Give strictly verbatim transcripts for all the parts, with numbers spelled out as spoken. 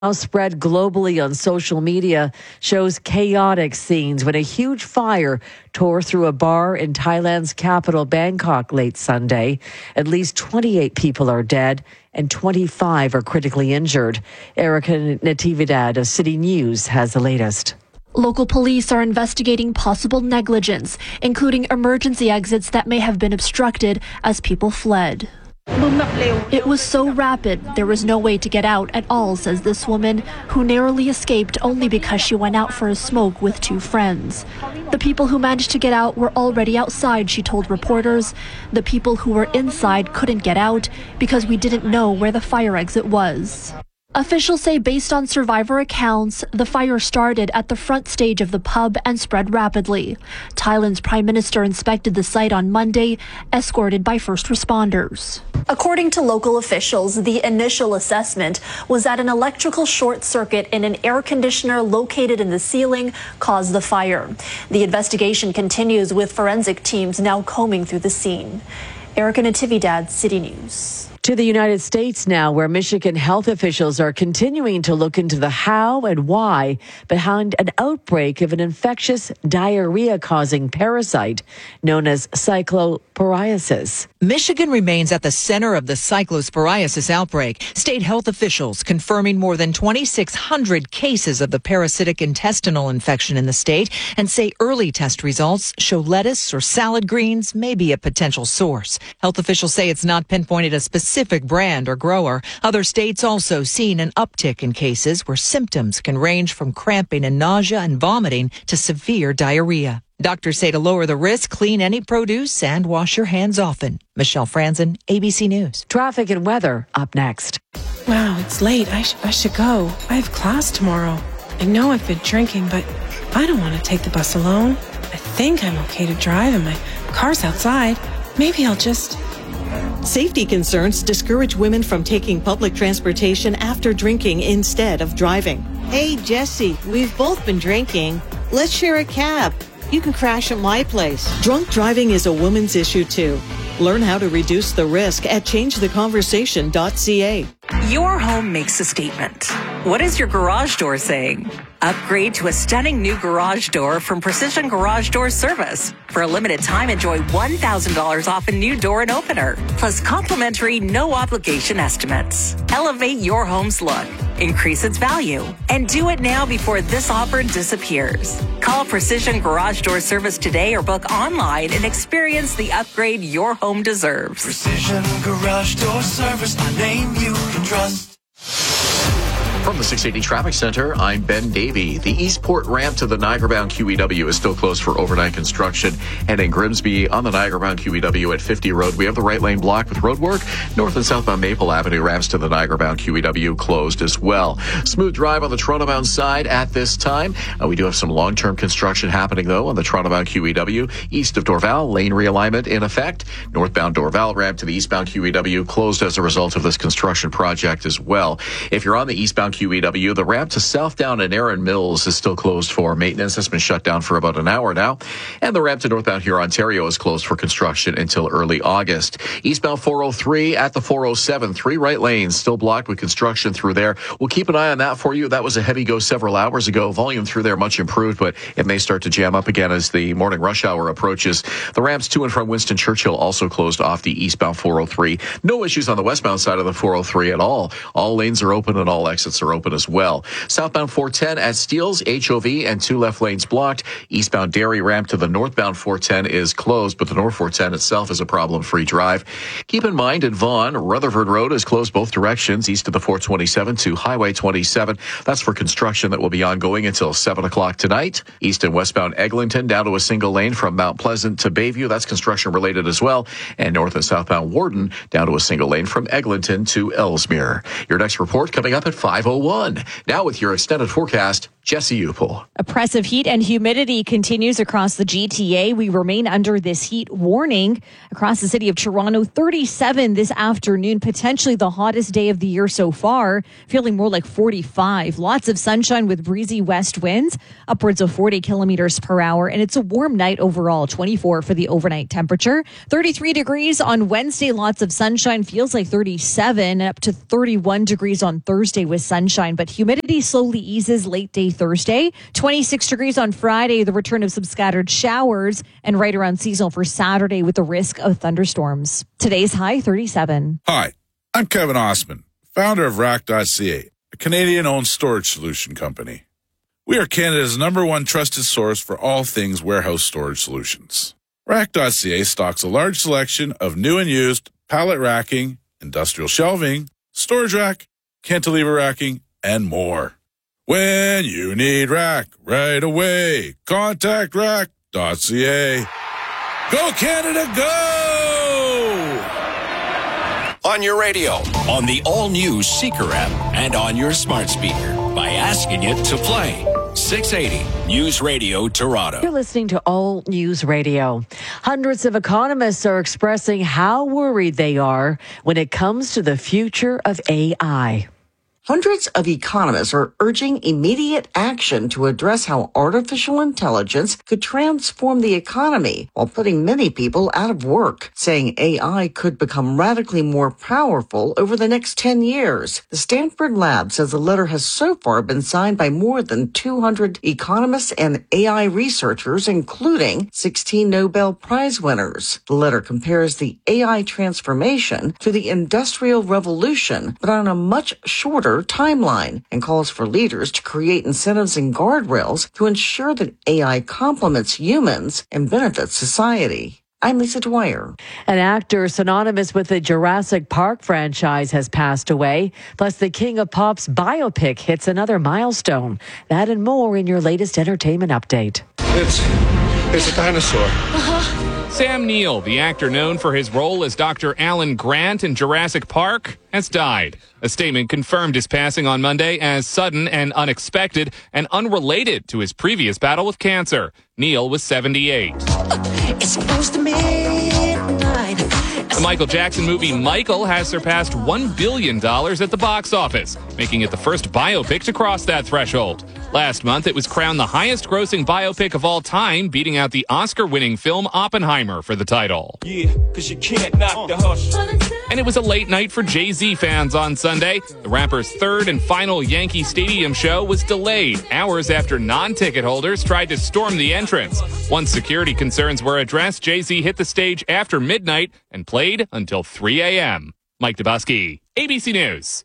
Now spread globally on social media shows chaotic scenes when a huge fire tore through a bar in Thailand's capital, Bangkok, late Sunday. At least twenty-eight people are dead and twenty-five are critically injured. Erica Natividad of City News has the latest. Local police are investigating possible negligence, including emergency exits that may have been obstructed as people fled. It was so rapid, there was no way to get out at all, says this woman, who narrowly escaped only because she went out for a smoke with two friends. The people who managed to get out were already outside, she told reporters. The people who were inside couldn't get out because we didn't know where the fire exit was. Officials say based on survivor accounts, the fire started at the front stage of the pub and spread rapidly. Thailand's prime minister inspected the site on Monday, escorted by first responders. According to local officials, the initial assessment was that an electrical short circuit in an air conditioner located in the ceiling caused the fire. The investigation continues with forensic teams now combing through the scene. Erica Natividad, City News. To the United States now, where Michigan health officials are continuing to look into the how and why behind an outbreak of an infectious diarrhea-causing parasite known as cyclosporiasis. Michigan remains at the center of the cyclosporiasis outbreak. State health officials confirming more than twenty-six hundred cases of the parasitic intestinal infection in the state and say early test results show lettuce or salad greens may be a potential source. Health officials say it's not pinpointed a specific specific brand or grower. Other states also seen an uptick in cases where symptoms can range from cramping and nausea and vomiting to severe diarrhea. Doctors say to lower the risk, clean any produce and wash your hands often. Michelle Franzen, A B C News. Traffic and weather up next. Wow, it's late. I, sh- I should go. I have class tomorrow. I know I've been drinking, but I don't want to take the bus alone. I think I'm okay to drive and my car's outside. Maybe I'll just... Safety concerns discourage women from taking public transportation after drinking instead of driving. Hey, Jesse, we've both been drinking. Let's share a cab. You can crash at my place. Drunk driving is a woman's issue, too. Learn how to reduce the risk at change the conversation dot c a. Your home makes a statement. What is your garage door saying? Upgrade to a stunning new garage door from Precision Garage Door Service. For a limited time, enjoy one thousand dollars off a new door and opener, plus complimentary no-obligation estimates. Elevate your home's look, increase its value, and do it now before this offer disappears. Call Precision Garage Door Service today or book online and experience the upgrade your home deserves. Precision Garage Door Service, a name you can trust. From the six eighty Traffic Center, I'm Ben Davey. The Eastport ramp to the Niagara-bound Q E W is still closed for overnight construction. And in Grimsby on the Niagara-bound Q E W at fifty Road, we have the right lane blocked with road work. North and southbound Maple Avenue ramps to the Niagara-bound Q E W closed as well. Smooth drive on the Toronto-bound side at this time. Uh, we do have some long-term construction happening, though, on the Toronto-bound Q E W. East of Dorval, lane realignment in effect. Northbound Dorval ramp to the eastbound Q E W closed as a result of this construction project as well. If you're on the eastbound Q E W, the ramp to Southdown and Erin Mills is still closed for maintenance. It's been shut down for about an hour now. And the ramp to northbound Huron, Ontario is closed for construction until early August. Eastbound four oh three at the four oh seven, three right lanes still blocked with construction through there. We'll keep an eye on that for you. That was a heavy go several hours ago. Volume through there much improved, but it may start to jam up again as the morning rush hour approaches. The ramps to and from Winston Churchill also closed off the eastbound four oh three. No issues on the westbound side of the four oh three at all. All lanes are open and all exits are open as well. Southbound four ten at Steeles, H O V, and two left lanes blocked. Eastbound Derry ramp to the northbound four ten is closed, but the north four ten itself is a problem-free drive. Keep in mind, in Vaughan, Rutherford Road is closed both directions, east of the four twenty-seven to Highway twenty-seven. That's for construction that will be ongoing until seven o'clock tonight. East and westbound Eglinton down to a single lane from Mount Pleasant to Bayview. That's construction-related as well. And north and southbound Warden down to a single lane from Eglinton to Ellesmere. Your next report coming up at five oh one. Now with your extended forecast, Jesse Upel. Oppressive heat and humidity continues across the G T A. We remain under this heat warning across the city of Toronto. thirty-seven this afternoon, potentially the hottest day of the year so far, feeling more like forty-five. Lots of sunshine with breezy west winds, upwards of forty kilometers per hour. And it's a warm night overall, twenty-four for the overnight temperature. thirty-three degrees on Wednesday, lots of sunshine, feels like thirty-seven, and up to thirty-one degrees on Thursday with sunshine. But humidity slowly eases late day Thursday. twenty-six degrees on Friday, the return of some scattered showers, and right around seasonal for Saturday with the risk of thunderstorms. Today's high, thirty-seven. Hi, I'm Kevin Osman, founder of Rack dot C A, a Canadian-owned storage solution company. We are Canada's number one trusted source for all things warehouse storage solutions. Rack dot C A stocks a large selection of new and used pallet racking, industrial shelving, storage rack, cantilever racking, and more. When you need rack right away, contact Rack dot C A. Go Canada, go! On your radio, on the all-new Seeker app, and on your smart speaker by asking it to play. six eighty News Radio Toronto. You're listening to All News Radio. Hundreds of economists are expressing how worried they are when it comes to the future of A I. Hundreds of economists are urging immediate action to address how artificial intelligence could transform the economy while putting many people out of work, saying A I could become radically more powerful over the next ten years. The Stanford Lab says the letter has so far been signed by more than two hundred economists and A I researchers, including sixteen Nobel Prize winners. The letter compares the A I transformation to the Industrial Revolution, but on a much shorter timeline, and calls for leaders to create incentives and guardrails to ensure that A I complements humans and benefits society. I'm Lisa Dwyer. An actor synonymous with the Jurassic Park franchise has passed away. Plus, the King of Pop's biopic hits another milestone. That and more in your latest entertainment update. It's, it's a dinosaur. Uh-huh. Sam Neill, the actor known for his role as Doctor Alan Grant in Jurassic Park, has died. A statement confirmed his passing on Monday as sudden and unexpected and unrelated to his previous battle with cancer. Neill was seventy-eight. It's supposed to midnight. The Michael Jackson movie Michael has surpassed one billion dollars at the box office, making it the first biopic to cross that threshold. Last month, it was crowned the highest-grossing biopic of all time, beating out the Oscar-winning film Oppenheimer for the title. Yeah, because you can't knock the hush. And it was a late night for Jay-Z fans on Sunday. The rapper's third and final Yankee Stadium show was delayed hours after non-ticket holders tried to storm the entrance. Once security concerns were addressed, Jay-Z hit the stage after midnight and played until three a.m. Mike Dubusky, A B C News.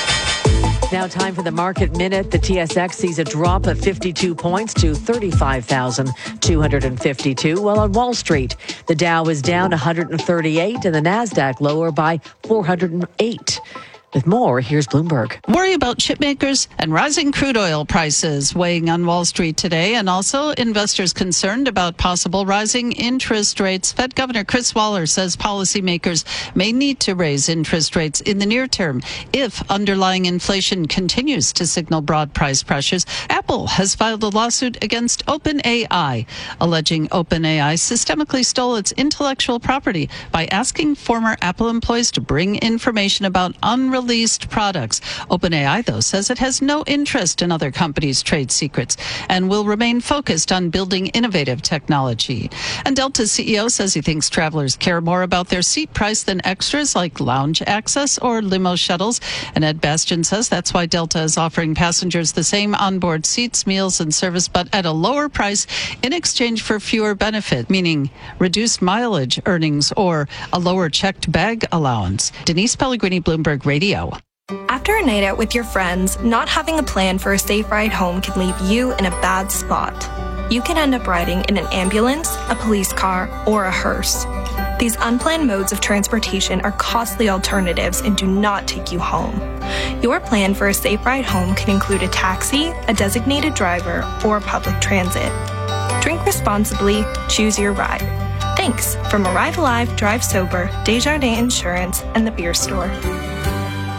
Now time for the market minute. The T S X sees a drop of fifty-two points to thirty-five thousand two hundred fifty-two. While on Wall Street, the Dow is down one hundred thirty-eight and the NASDAQ lower by four hundred eight. With more, here's Bloomberg. Worry about chip makers and rising crude oil prices weighing on Wall Street today, and also investors concerned about possible rising interest rates. Fed Governor Chris Waller says policymakers may need to raise interest rates in the near term if underlying inflation continues to signal broad price pressures. Apple has filed a lawsuit against OpenAI, alleging OpenAI systemically stole its intellectual property by asking former Apple employees to bring information about unrelated Released products. OpenAI, though, says it has no interest in other companies' trade secrets and will remain focused on building innovative technology. And Delta's C E O says he thinks travelers care more about their seat price than extras like lounge access or limo shuttles. And Ed Bastian says that's why Delta is offering passengers the same onboard seats, meals, and service, but at a lower price in exchange for fewer benefit, meaning reduced mileage earnings or a lower checked bag allowance. Denise Pellegrini, Bloomberg Radio. After a night out with your friends, not having a plan for a safe ride home can leave you in a bad spot. You can end up riding in an ambulance, a police car, or a hearse. These unplanned modes of transportation are costly alternatives and do not take you home. Your plan for a safe ride home can include a taxi, a designated driver, or public transit. Drink responsibly, choose your ride. Thanks from Arrive Alive, Drive Sober, Desjardins Insurance, and the Beer Store.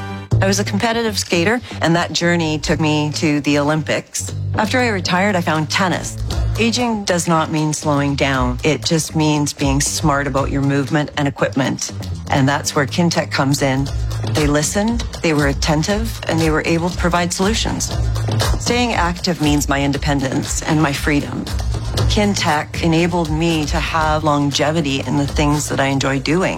I was a competitive skater, and that journey took me to the Olympics. After I retired, I found tennis. Aging does not mean slowing down. It just means being smart about your movement and equipment. And that's where Kintec comes in. They listened, they were attentive, and they were able to provide solutions. Staying active means my independence and my freedom. Kintec enabled me to have longevity in the things that I enjoy doing.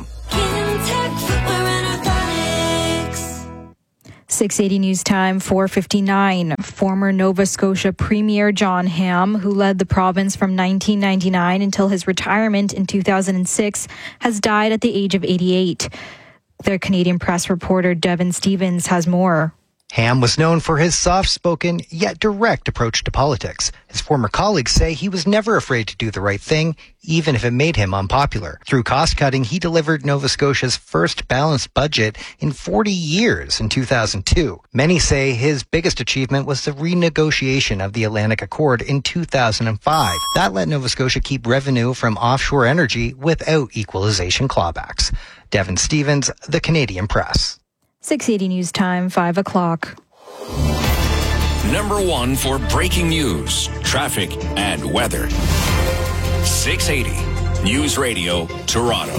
six eighty News Time, four fifty-nine. Former Nova Scotia Premier John Hamm, who led the province from nineteen ninety-nine until his retirement in two thousand six, has died at the age of eighty-eight. The Canadian Press reporter Devin Stevens has more. Hamm was known for his soft-spoken, yet direct approach to politics. His former colleagues say he was never afraid to do the right thing, even if it made him unpopular. Through cost-cutting, he delivered Nova Scotia's first balanced budget in forty years in two thousand two. Many say his biggest achievement was the renegotiation of the Atlantic Accord in two thousand five. That let Nova Scotia keep revenue from offshore energy without equalization clawbacks. Devin Stevens, The Canadian Press. six eighty News Time, five o'clock. Number one for breaking news, traffic, and weather. six eighty News Radio, Toronto.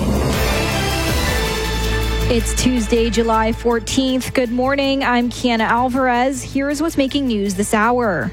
It's Tuesday, July fourteenth. Good morning. I'm Kiana Alvarez. Here's what's making news this hour.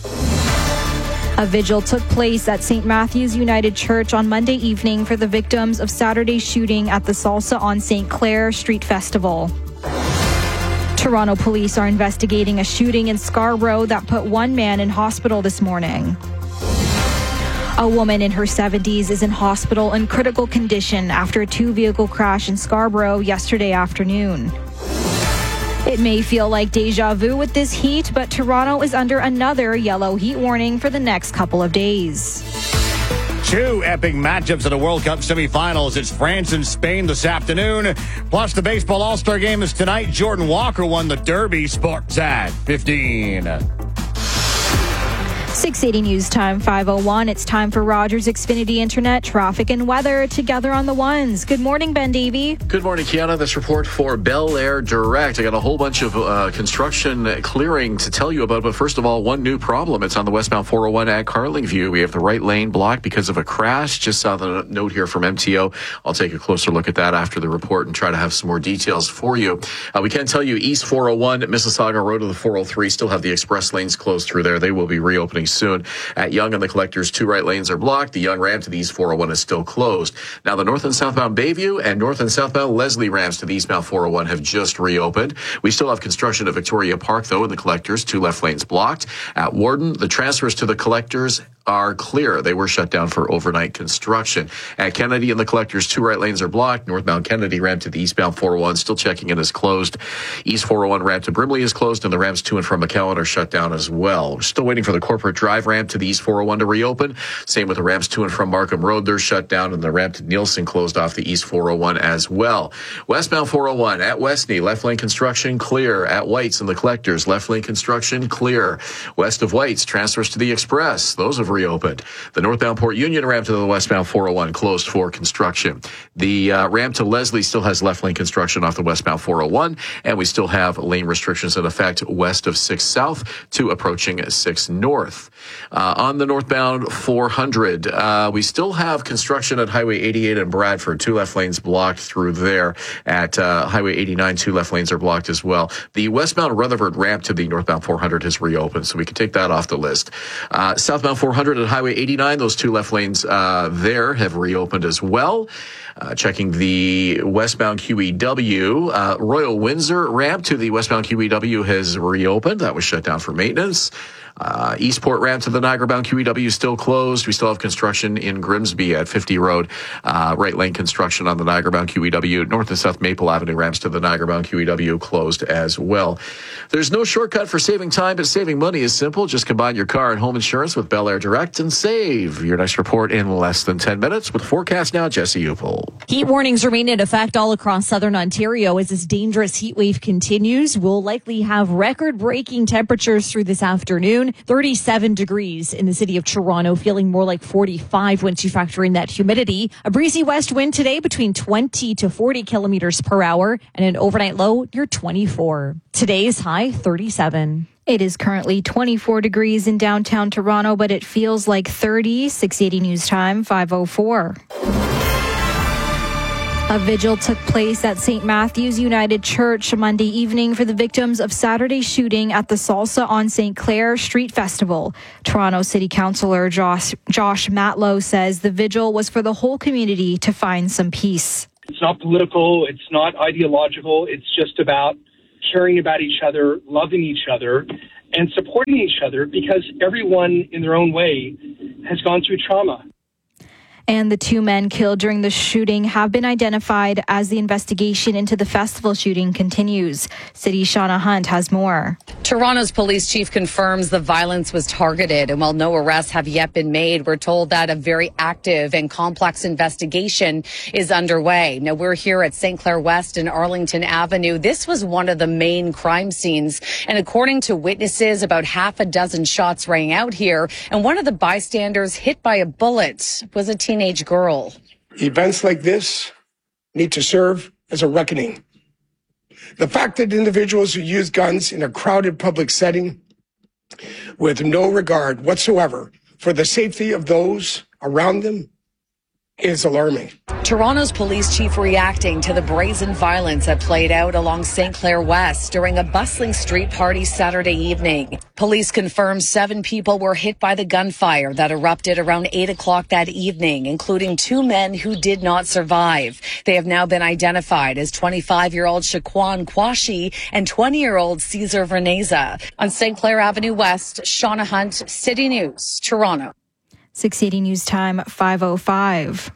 A vigil took place at Saint Matthew's United Church on Monday evening for the victims of Saturday's shooting at the Salsa on Saint Clair Street Festival. Toronto police are investigating a shooting in Scarborough that put one man in hospital this morning. A woman in her seventies is in hospital in critical condition after a two-vehicle crash in Scarborough yesterday afternoon. It may feel like deja vu with this heat, but Toronto is under another yellow heat warning for the next couple of days. Two epic matchups of the World Cup semifinals. It's France and Spain this afternoon. Plus, the baseball All-Star game is tonight. Jordan Walker won the Derby. Sports at fifteen. six eighty News Time, five oh one. It's time for Rogers Xfinity Internet traffic and weather together on the ones. Good morning, Ben Davey. Good morning, Kiana. This report for Bel Air Direct. I got a whole bunch of uh, construction clearing to tell you about, but first of all, one new problem. It's on the westbound four oh one at Carlingview. We have the right lane blocked because of a crash. Just saw the note here from M T O. I'll take a closer look at that after the report and try to have some more details for you. Uh, we can tell you East four oh one, Mississauga Road to the four oh three still have the express lanes closed through there. They will be reopening soon. At Yonge and the Collectors, two right lanes are blocked. The Yonge ramp to the East four oh one is still closed. Now, the north and southbound Bayview and north and southbound Leslie ramps to the eastbound four oh one have just reopened. We still have construction at Victoria Park, though, in the Collectors, two left lanes blocked. At Warden, the transfers to the Collectors are clear. They were shut down for overnight construction. At Kennedy and the Collectors, two right lanes are blocked. Northbound Kennedy ramp to the eastbound four oh one still checking in as closed. East four oh one ramp to Brimley is closed, and the ramps to and from McCowan are shut down as well. We're still waiting for the Corporate Drive ramp to the East four oh one to reopen. Same with the ramps to and from Markham Road. They're shut down, and the ramp to Nielsen closed off the East four oh one as well. Westbound four oh one at Westney, left lane construction clear. At White's and the Collectors, left lane construction clear. West of White's, transfers to the Express. Those have reopened. The northbound Port Union ramp to the westbound four oh one closed for construction. The uh, ramp to Leslie still has left lane construction off the westbound four oh one, and we still have lane restrictions in effect west of six South to approaching six North. Uh, on the northbound four hundred, uh, we still have construction at Highway eighty-eight and Bradford. Two left lanes blocked through there. At uh, Highway eighty-nine, two left lanes are blocked as well. The westbound Rutherford ramp to the northbound four hundred has reopened, so we can take that off the list. Uh, southbound four hundred at Highway eighty-nine, those two left lanes uh, there have reopened as well. Uh, checking the westbound Q E W, uh, Royal Windsor ramp to the westbound Q E W has reopened. That was shut down for maintenance. Uh, Eastport ramp to the Niagara-bound Q E W still closed. We still have construction in Grimsby at fifty Road. Uh, right lane construction on the Niagara-bound Q E W. North and South Maple Avenue ramps to the Niagara-bound Q E W closed as well. There's no shortcut for saving time, but saving money is simple. Just combine your car and home insurance with Bel Air Direct and save. Your next report in less than ten minutes with forecast now, Jesse Upel. Heat warnings remain in effect all across southern Ontario as this dangerous heat wave continues. We'll likely have record-breaking temperatures through this afternoon. thirty-seven degrees in the city of Toronto, feeling more like forty-five once you factor in that humidity. A breezy west wind today between twenty to forty kilometers per hour and an overnight low near twenty-four. Today's high, thirty-seven. It is currently twenty-four degrees in downtown Toronto, but it feels like thirty. six eighty News Time, five oh four. A vigil took place at Saint Matthew's United Church Monday evening for the victims of Saturday's shooting at the Salsa on Saint Clair Street Festival. Toronto City Councillor Josh, Josh Matlow says the vigil was for the whole community to find some peace. It's not political. It's not ideological. It's just about caring about each other, loving each other, and supporting each other because everyone in their own way has gone through trauma. And the two men killed during the shooting have been identified as the investigation into the festival shooting continues. City Shauna Hunt has more. Toronto's police chief confirms the violence was targeted, and while no arrests have yet been made, we're told that a very active and complex investigation is underway. Now, we're here at Saint Clair West and Arlington Avenue. This was one of the main crime scenes, and according to witnesses, about half a dozen shots rang out here, and one of the bystanders hit by a bullet was a teenager. Teenage girl. Events like this need to serve as a reckoning. The fact that individuals who use guns in a crowded public setting with no regard whatsoever for the safety of those around them is alarming. Toronto's police chief reacting to the brazen violence that played out along Saint Clair West during a bustling street party Saturday evening. Police confirmed seven people were hit by the gunfire that erupted around eight o'clock that evening, including two men who did not survive. They have now been identified as twenty-five-year-old Shaquan Kwashi and twenty-year-old Cesar Verneza. On Saint Clair Avenue West, Shauna Hunt, City News, Toronto. six eighty News Time, five oh five.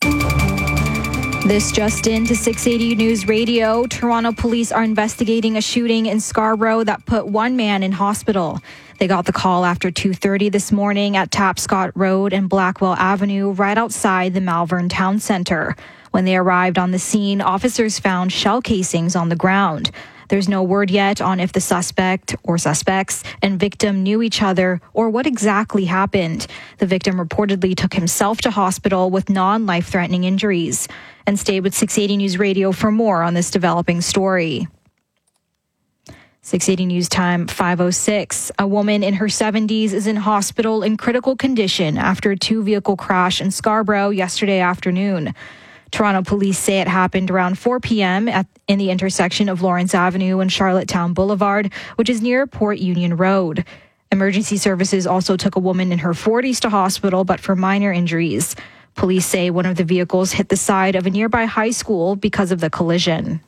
This just in to six eighty News Radio. Toronto police are investigating a shooting in Scarborough that put one man in hospital. They got the call after two thirty this morning at Tapscott Road and Blackwell Avenue, right outside the Malvern Town Centre. When they arrived on the scene, officers found shell casings on the ground. There's no word yet on if the suspect or suspects and victim knew each other or what exactly happened. The victim reportedly took himself to hospital with non-life-threatening injuries. And stay with six eighty News Radio for more on this developing story. six eighty News Time, five oh six. A woman in her seventies is in hospital in critical condition after a two-vehicle crash in Scarborough yesterday afternoon. Toronto police say it happened around four p.m. at, in the intersection of Lawrence Avenue and Charlottetown Boulevard, which is near Port Union Road. Emergency services also took a woman in her forties to hospital, but for minor injuries. Police say one of the vehicles hit the side of a nearby high school because of the collision.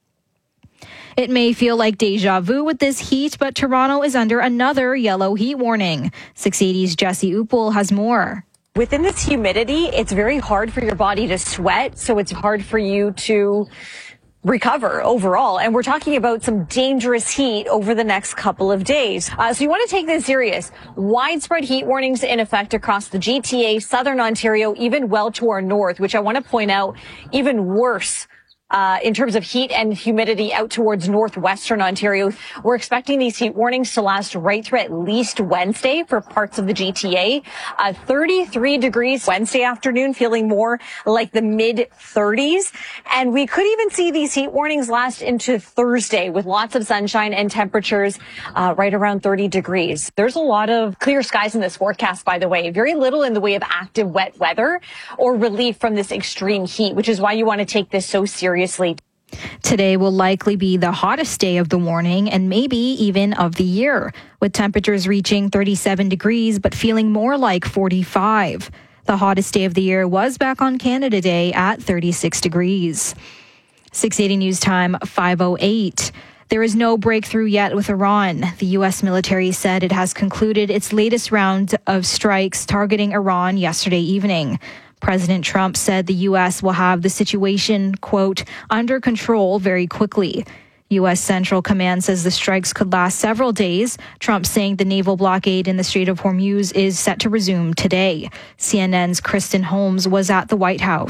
It may feel like deja vu with this heat, but Toronto is under another yellow heat warning. six eighty's Jesse Upel has more. Within this humidity, it's very hard for your body to sweat, so it's hard for you to recover overall. And we're talking about some dangerous heat over the next couple of days. Uh, so you want to take this serious. Widespread heat warnings in effect across the G T A, Southern Ontario, even well to our north, which I want to point out, even worse Uh, in terms of heat and humidity out towards northwestern Ontario. We're expecting these heat warnings to last right through at least Wednesday for parts of the G T A. Uh, thirty-three degrees Wednesday afternoon, feeling more like the mid thirties. And we could even see these heat warnings last into Thursday with lots of sunshine and temperatures uh, right around thirty degrees. There's a lot of clear skies in this forecast, by the way. Very little in the way of active wet weather or relief from this extreme heat, which is why you want to take this so seriously. Today will likely be the hottest day of the morning and maybe even of the year, with temperatures reaching thirty-seven degrees but feeling more like forty-five. The hottest day of the year was back on Canada Day at thirty-six degrees. six eighty News Time, five oh eight. There is no breakthrough yet with Iran. The U S military said it has concluded its latest round of strikes targeting Iran yesterday evening. President Trump said the U S will have the situation, quote, under control very quickly. U S Central Command says the strikes could last several days. Trump saying the naval blockade in the Strait of Hormuz is set to resume today. C N N's Kristen Holmes was at the White House.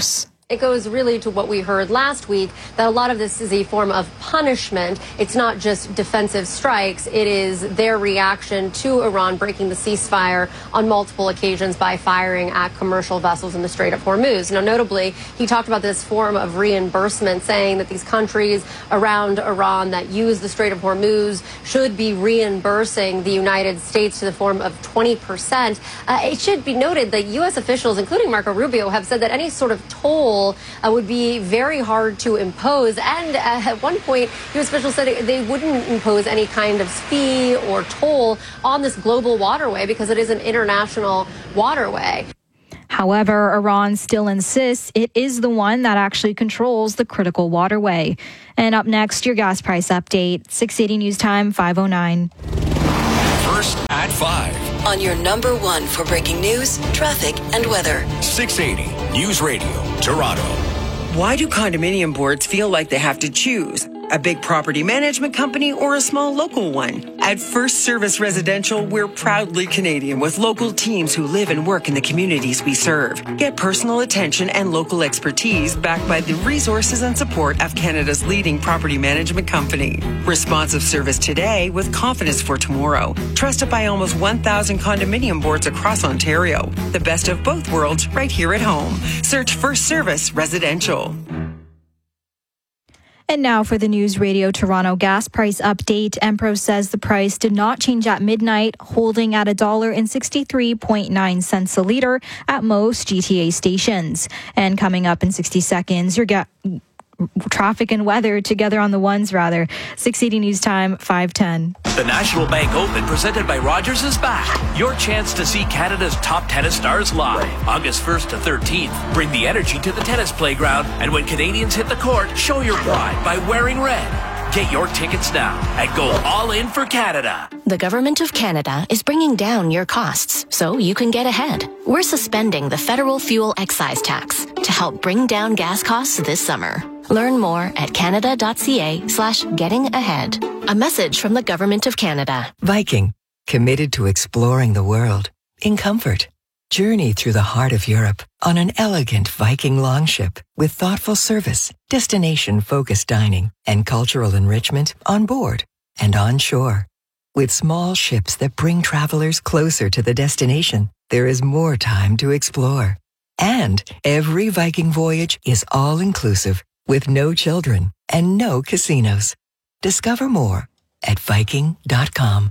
It goes really to what we heard last week, that a lot of this is a form of punishment. It's not just defensive strikes. It is their reaction to Iran breaking the ceasefire on multiple occasions by firing at commercial vessels in the Strait of Hormuz. Now, notably, he talked about this form of reimbursement, saying that these countries around Iran that use the Strait of Hormuz should be reimbursing the United States to the form of twenty percent. Uh, it should be noted that U S officials, including Marco Rubio, have said that any sort of toll Uh, would be very hard to impose. And uh, at one point, U S officials said they wouldn't impose any kind of fee or toll on this global waterway because it is an international waterway. However, Iran still insists it is the one that actually controls the critical waterway. And up next, your gas price update, six eighty News Time, five oh nine. First at five. On your number one for breaking news, traffic, and weather. six eighty News Radio, Toronto. Why do condominium boards feel like they have to choose? A big property management company or a small local one? At First Service Residential, we're proudly Canadian with local teams who live and work in the communities we serve. Get personal attention and local expertise backed by the resources and support of Canada's leading property management company. Responsive service today with confidence for tomorrow. Trusted by almost one thousand condominium boards across Ontario. The best of both worlds right here at home. Search First Service Residential. And now for the News Radio Toronto gas price update. Empro says the price did not change at midnight, holding at one dollar and sixty-three point nine cents a litre at most G T A stations. And coming up in sixty seconds, your ga- traffic and weather together on the ones, rather. six eighty News Time, five ten. The National Bank Open, presented by Rogers, is back. Your chance to see Canada's top tennis stars live. August first to thirteenth. Bring the energy to the tennis playground, and when Canadians hit the court, show your pride by wearing red. Get your tickets now and go all in for Canada. The Government of Canada is bringing down your costs so you can get ahead. We're suspending the federal fuel excise tax to help bring down gas costs this summer. Learn more at canada.ca slash getting ahead. A message from the Government of Canada. Viking, committed to exploring the world in comfort. Journey through the heart of Europe on an elegant Viking longship with thoughtful service, destination-focused dining, and cultural enrichment on board and on shore. With small ships that bring travelers closer to the destination, there is more time to explore. And every Viking voyage is all-inclusive with no children and no casinos. Discover more at viking dot com.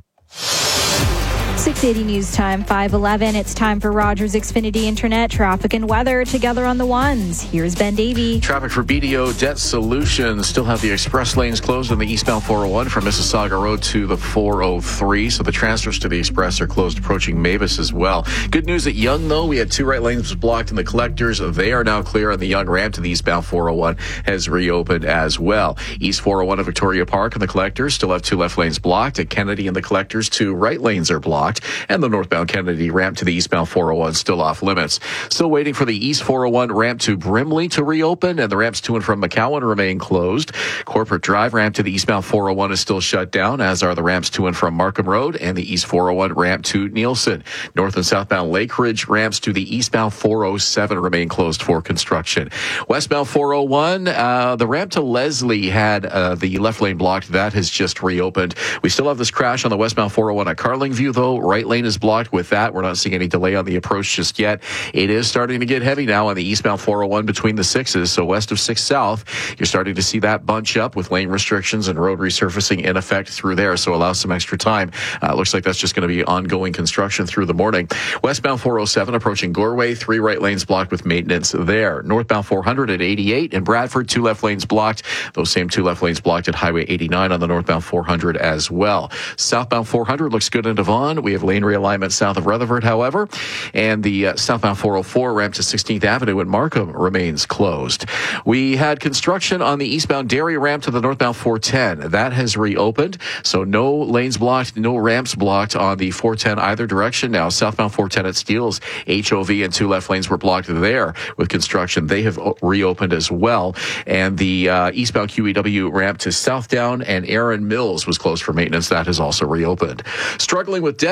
six eighty News Time, five eleven. It's time for Rogers Xfinity Internet traffic and weather together on the ones. Here's Ben Davey. Traffic for B D O Debt Solutions. Still have the express lanes closed on the eastbound four oh one from Mississauga Road to the four oh three. So the transfers to the express are closed approaching Mavis as well. Good news at Yonge, though. We had two right lanes blocked in the collectors. They are now clear on the Yonge ramp to the eastbound four oh one has reopened as well. East four oh one at Victoria Park and the collectors still have two left lanes blocked. At Kennedy and the collectors, two right lanes are blocked. And the northbound Kennedy ramp to the eastbound four oh one still off limits. Still waiting for the east four oh one ramp to Brimley to reopen, and the ramps to and from McCowan remain closed. Corporate Drive ramp to the eastbound four oh one is still shut down, as are the ramps to and from Markham Road and the east four oh one ramp to Nielsen. North and southbound Lake Ridge ramps to the eastbound four oh seven remain closed for construction. Westbound four oh one, uh, the ramp to Leslie had uh, the left lane blocked. That has just reopened. We still have this crash on the westbound four oh one at Carlingview, though. Right lane is blocked with that. We're not seeing any delay on the approach just yet. It is starting to get heavy now on the eastbound four oh one between the sixes. So west of six South, you're starting to see that bunch up with lane restrictions and road resurfacing in effect through there. So allow some extra time. Uh, looks like that's just going to be ongoing construction through the morning. Westbound four oh seven approaching Goreway, three right lanes blocked with maintenance there. Northbound four hundred at eighty-eight in Bradford, two left lanes blocked. Those same two left lanes blocked at Highway eighty-nine on the northbound four hundred as well. Southbound four hundred looks good in Devon. We have lane realignment south of Rutherford, however, and the uh, southbound four oh four ramp to sixteenth Avenue in Markham remains closed. We had construction on the eastbound Derry ramp to the northbound four ten. That has reopened, so no lanes blocked, no ramps blocked on the four ten either direction now. Southbound four ten at Steeles, H O V and two left lanes were blocked there with construction. They have reopened as well, and the uh, eastbound Q E W ramp to Southdown and Aaron Mills was closed for maintenance. That has also reopened. Struggling with debt?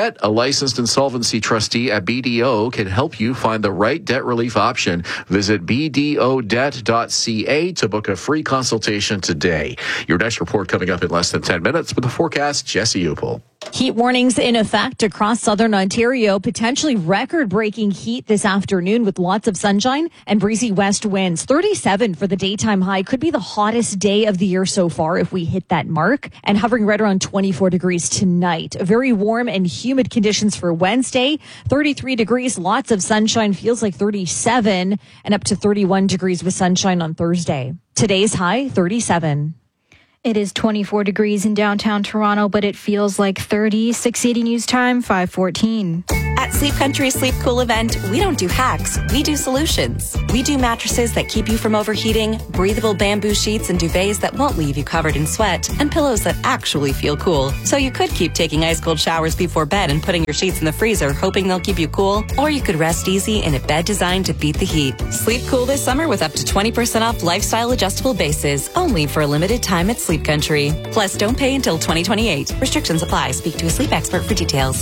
Debt, a licensed insolvency trustee at B D O, can help you find the right debt relief option. Visit b d o debt dot c a to book a free consultation today. Your next report coming up in less than ten minutes with the forecast, Jesse Upel. Heat warnings in effect across southern Ontario. Potentially record-breaking heat this afternoon with lots of sunshine and breezy west winds. thirty-seven for the daytime high. Could be the hottest day of the year so far if we hit that mark. And hovering right around twenty-four degrees tonight. Very warm and humid conditions for Wednesday. thirty-three degrees, lots of sunshine. Feels like thirty-seven and up to thirty-one degrees with sunshine on Thursday. Today's high, thirty-seven. It is twenty-four degrees in downtown Toronto, but it feels like thirty. six eighty News Time, five fourteen. At Sleep Country Sleep Cool event, we don't do hacks, we do solutions. We do mattresses that keep you from overheating, breathable bamboo sheets and duvets that won't leave you covered in sweat, and pillows that actually feel cool. So you could keep taking ice cold showers before bed and putting your sheets in the freezer, hoping they'll keep you cool, or you could rest easy in a bed designed to beat the heat. Sleep cool this summer with up to twenty percent off lifestyle adjustable bases, only for a limited time at Sleep Country. Plus, don't pay until twenty twenty-eight. Restrictions apply. Speak to a sleep expert for details.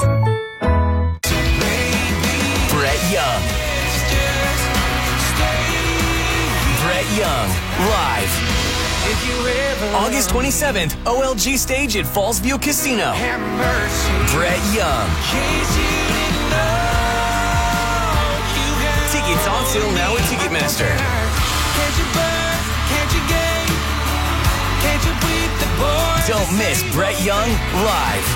Brett Young. Brett Young, live. August twenty-seventh, O L G stage at Fallsview Casino. Brett Young. Tickets on sale now at Ticketmaster. Don't miss Brett Young live.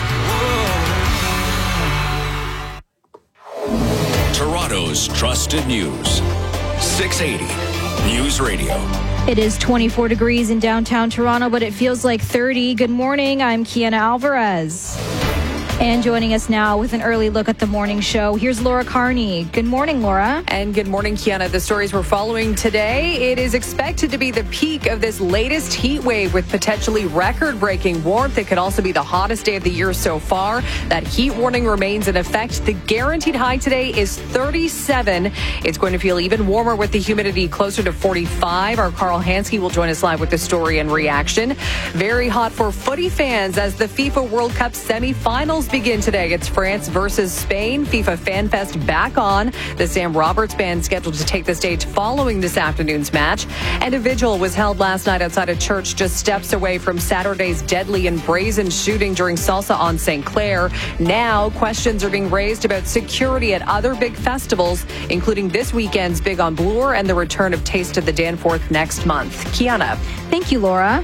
Toronto's trusted news. six eighty News Radio. It is twenty-four degrees in downtown Toronto, but it feels like thirty. Good morning. I'm Kiana Alvarez. And joining us now with an early look at the morning show, here's Laura Carney. Good morning, Laura. And good morning, Kiana. The stories we're following today, it is expected to be the peak of this latest heat wave with potentially record-breaking warmth. It could also be the hottest day of the year so far. That heat warning remains in effect. The guaranteed high today is thirty-seven. It's going to feel even warmer with the humidity closer to forty-five. Our Carl Hansky will join us live with the story and reaction. Very hot for footy fans as the FIFA World Cup semifinals begin today. It's France versus Spain. FIFA Fan Fest back on. The Sam Roberts Band scheduled to take the stage following this afternoon's match. And a vigil was held last night outside a church just steps away from Saturday's deadly and brazen shooting during Salsa on Saint Clair. Now, questions are being raised about security at other big festivals, including this weekend's Big on Bloor and the return of Taste of the Danforth next month. Kiana. Thank you, Laura.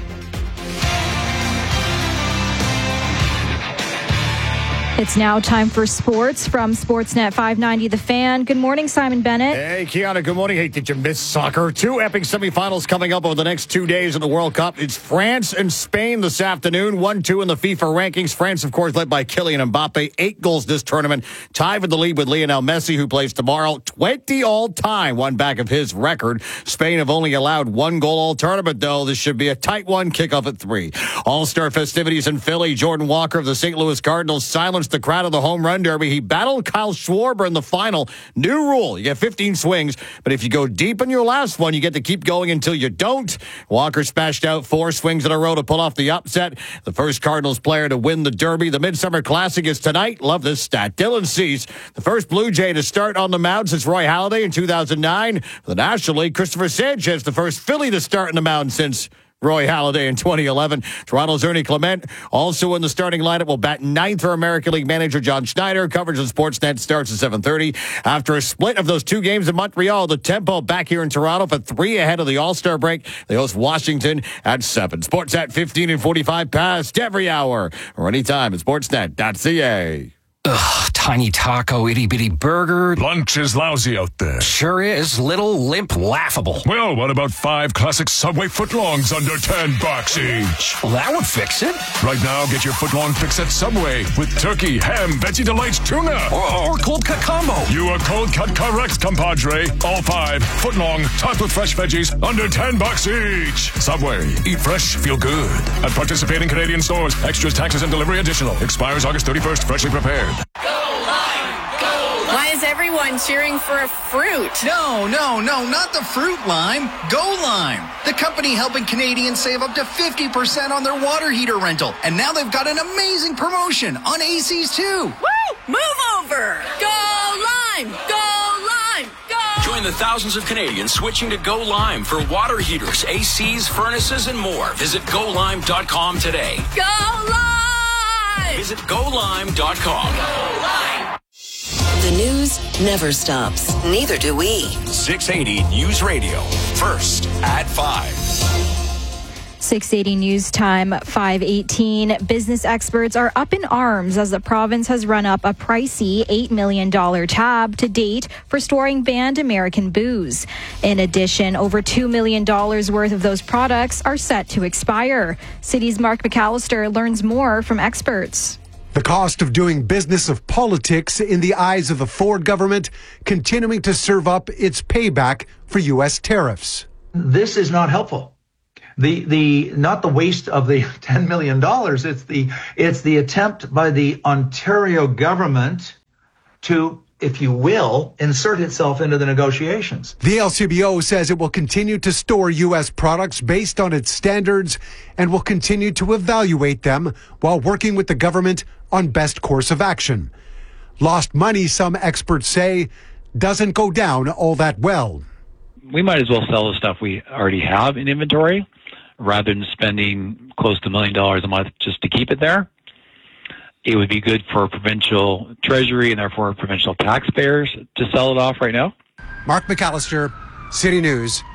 It's now time for sports from Sportsnet five ninety The Fan. Good morning, Simon Bennett. Hey, Kiana, good morning. Hey, did you miss soccer? Two epic semifinals coming up over the next two days in the World Cup. It's France and Spain this afternoon. one two in the FIFA rankings. France, of course, led by Kylian Mbappe. Eight goals this tournament. Tied for the lead with Lionel Messi, who plays tomorrow. twenty all-time, one back of his record. Spain have only allowed one goal all tournament, though. This should be a tight one. Kickoff at three. All-star festivities in Philly. Jordan Walker of the Saint Louis Cardinals silenced the crowd of the home run derby. He battled Kyle Schwarber in the final. New rule. You get fifteen swings, but if you go deep in your last one, you get to keep going until you don't. Walker smashed out four swings in a row to pull off the upset. The first Cardinals player to win the derby. The Midsummer Classic is tonight. Love this stat. Dylan Cease, the first Blue Jay to start on the mound since Roy Halladay in two thousand nine. For the National League, Christopher Sanchez, the first Philly to start on the mound since Roy Halladay in twenty eleven. Toronto's Ernie Clement also in the starting lineup will bat ninth for American League manager John Schneider. Coverage on Sportsnet starts at seven thirty. After a split of those two games in Montreal, the Tempo back here in Toronto for three ahead of the All-Star break. They host Washington at seven. Sports at fifteen and forty-five past every hour or anytime at sportsnet dot c a. Ugh, tiny taco, itty-bitty burger. Lunch is lousy out there. Sure is. Little, limp, laughable. Well, what about five classic Subway footlongs under ten bucks each? Well, that would fix it. Right now, get your footlong fix at Subway with turkey, ham, Betsy Delights, tuna. Or, or cold cut combo. You are cold cut correct, compadre. All five, footlong, topped with fresh veggies, under ten bucks each. Subway, eat fresh, feel good. At participating Canadian stores, extras, taxes, and delivery additional. Expires August thirty-first, freshly prepared. Why is every everyone cheering for a fruit. No, no, no, not the fruit lime. Go Lime, the company helping Canadians save up to fifty percent on their water heater rental. And now they've got an amazing promotion on A Cs too. Woo! Move over! Go Lime! Go Lime! Go! Join the thousands of Canadians switching to Go Lime for water heaters, A Cs, furnaces, and more. Visit go lime dot com today. Go Lime! Visit go lime dot com. Go Lime! The news never stops. Neither do we. six eighty News Radio. First at five. six eighty News Time, five eighteen. Business experts are up in arms as the province has run up a pricey eight million dollars tab to date for storing banned American booze. In addition, over two million dollars worth of those products are set to expire. City's Mark McAllister learns more from experts. The cost of doing business of politics in the eyes of the Ford government continuing to serve up its payback for U S tariffs. This is not helpful. The the not the waste of the ten million dollars, it's the it's the attempt by the Ontario government to, if you will, insert itself into the negotiations. The L C B O says it will continue to store U S products based on its standards and will continue to evaluate them while working with the government on best course of action. Lost money, some experts say, doesn't go down all that well. We might as well sell the stuff we already have in inventory rather than spending close to a million dollars a month just to keep it there. It would be good for provincial treasury and therefore provincial taxpayers to sell it off right now. Mark McAllister, City News.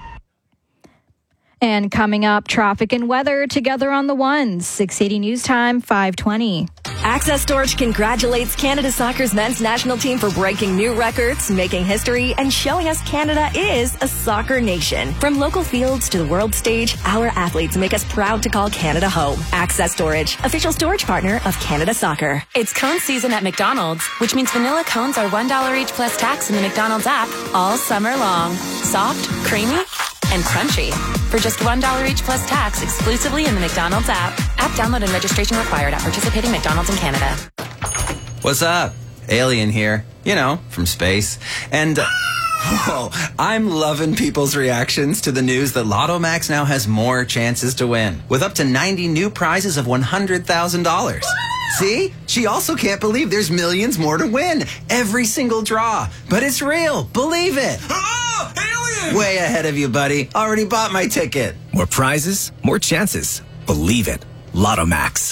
And coming up, traffic and weather together on the ones. six eighty News Time, five twenty. Access Storage congratulates Canada Soccer's men's national team for breaking new records, making history, and showing us Canada is a soccer nation. From local fields to the world stage, our athletes make us proud to call Canada home. Access Storage, official storage partner of Canada Soccer. It's cone season at McDonald's, which means vanilla cones are one dollar each plus tax in the McDonald's app all summer long. Soft, creamy, and crunchy. For just one dollar each plus tax exclusively in the McDonald's app. App download and registration required at participating McDonald's in Canada. What's up? Alien here. You know, from space. And, uh, whoa, I'm loving people's reactions to the news that Lotto Max now has more chances to win, with up to ninety new prizes of one hundred thousand dollars. See? She also can't believe there's millions more to win. Every single draw. But it's real. Believe it. Oh, alien! Way ahead of you, buddy. Already bought my ticket. More prizes, more chances. Believe it. Lotto Max.